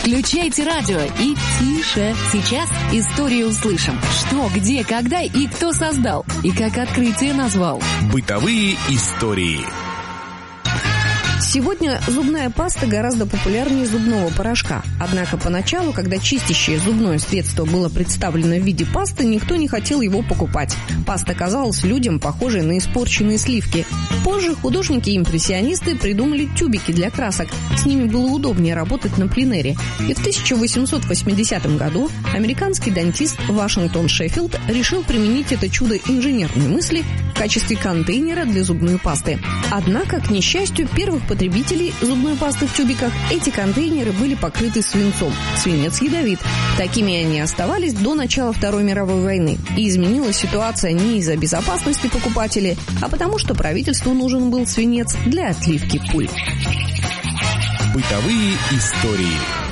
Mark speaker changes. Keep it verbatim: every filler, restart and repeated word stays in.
Speaker 1: Включайте радио и тише. Сейчас историю услышим. Что, где, когда и кто создал. И как открытие назвал.
Speaker 2: Бытовые истории.
Speaker 3: Сегодня зубная паста гораздо популярнее зубного порошка. Однако поначалу, когда чистящее зубное средство было представлено в виде пасты, никто не хотел его покупать. Паста казалась людям похожей на испорченные сливки. Позже художники-импрессионисты придумали тюбики для красок. С ними было удобнее работать на пленэре. И в тысяча восемьсот восьмидесятом году американский дантист Вашингтон Шеффилд решил применить это чудо инженерной мысли в качестве контейнера для зубной пасты. Однако, к несчастью, первых потребителей зубной пасты в тюбиках эти контейнеры были покрыты свинцом. Свинец ядовит. Такими они оставались до начала Второй мировой войны. И изменилась ситуация не из-за безопасности покупателей, а потому что правительству нужен был свинец для отливки пуль.
Speaker 2: Бытовые истории.